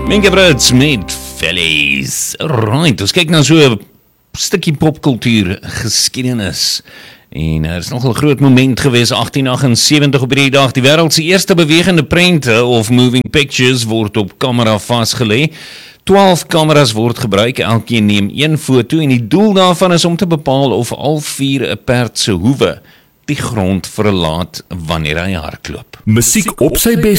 Minke Brits met Fellies. Right, ons kyk na so 'n stukkie popkultuur geskiedenis. En is nogal 'n groot moment gewees, 1878 op die dag. Die wêreld se eerste bewegende prente of moving pictures word op kamera vasgelê. 12 kameras word gebruik, elkeen neem 1 foto en die doel daarvan is om te bepaal of al 4 'n perd se hoewe die grond verlaat wanneer hy hardloop. Musiek op sy bes